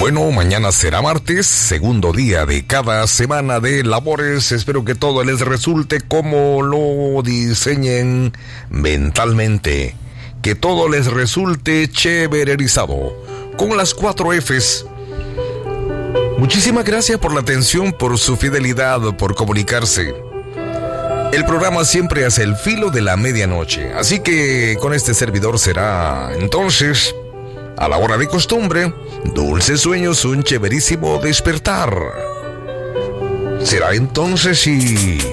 Bueno, mañana será martes, segundo día de cada semana de labores. Espero que todo les resulte como lo diseñen mentalmente. Que todo les resulte chévererizado, con las 4 Fs. Muchísimas gracias por la atención, por su fidelidad, por comunicarse. El programa siempre hace el filo de la medianoche, así que con este servidor será, entonces, a la hora de costumbre, dulces sueños, un chéverísimo despertar. Será entonces y...